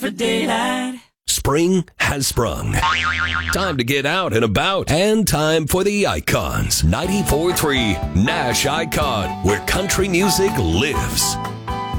for daylight. Spring has sprung. Time to get out and about. And time for the Icons. 94.3 Nash Icon, where country music lives.